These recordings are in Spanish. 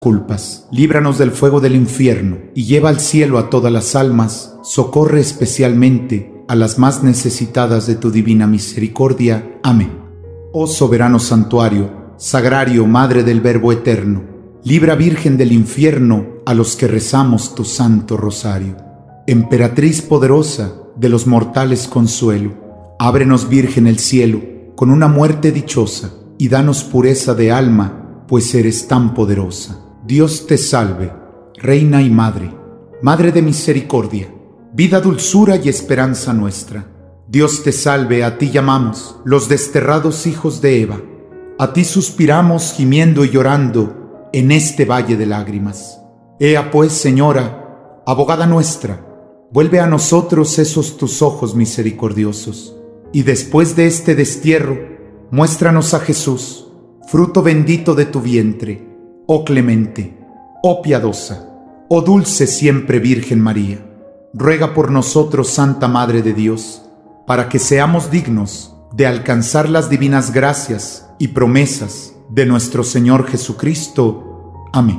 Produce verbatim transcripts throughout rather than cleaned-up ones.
culpas. Líbranos del fuego del infierno, y lleva al cielo a todas las almas. Socorre especialmente a las más necesitadas de tu divina misericordia. Amén. Oh soberano santuario, sagrario, madre del Verbo eterno, libra, Virgen del infierno, a los que rezamos tu santo rosario. Emperatriz poderosa, de los mortales consuelo, ábrenos, Virgen, el cielo, con una muerte dichosa, y danos pureza de alma, pues eres tan poderosa. Dios te salve, Reina y Madre, Madre de misericordia, vida, dulzura y esperanza nuestra. Dios te salve, a ti llamamos, los desterrados hijos de Eva. A ti suspiramos, gimiendo y llorando, en este valle de lágrimas. Ea pues, Señora, abogada nuestra, vuelve a nosotros esos tus ojos misericordiosos, y después de este destierro, muéstranos a Jesús, fruto bendito de tu vientre. Oh clemente, oh piadosa, oh dulce siempre Virgen María, ruega por nosotros, Santa Madre de Dios, para que seamos dignos de alcanzar las divinas gracias y promesas de nuestro Señor Jesucristo. Amén.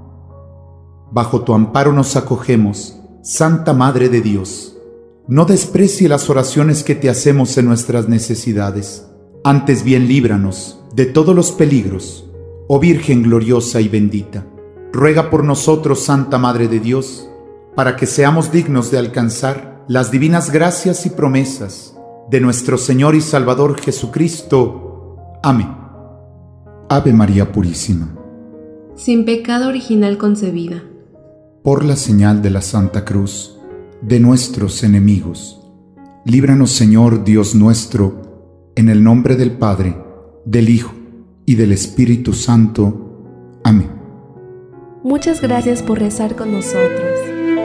Bajo tu amparo nos acogemos, Santa Madre de Dios. No desprecie las oraciones que te hacemos en nuestras necesidades. Antes bien líbranos de todos los peligros, oh Virgen gloriosa y bendita. Ruega por nosotros, Santa Madre de Dios, para que seamos dignos de alcanzar las divinas gracias y promesas de nuestro Señor y Salvador Jesucristo. Amén. Ave María Purísima, sin pecado original concebida. Por la señal de la Santa Cruz de nuestros enemigos, líbranos, Señor Dios nuestro, en el nombre del Padre, del Hijo y del Espíritu Santo. Amén. Muchas gracias por rezar con nosotros.